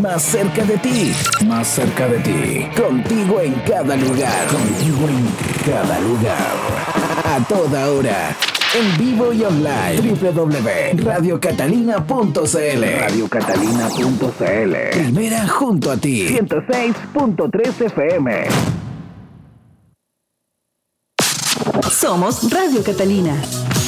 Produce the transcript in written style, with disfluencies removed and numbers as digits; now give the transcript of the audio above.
más cerca de ti, más cerca de ti, contigo en cada lugar, contigo en cada lugar, a toda hora, en vivo y online, www.radiocatalina.cl, radiocatalina.cl, primera junto a ti, 106.3 FM. Somos Radio Catalina.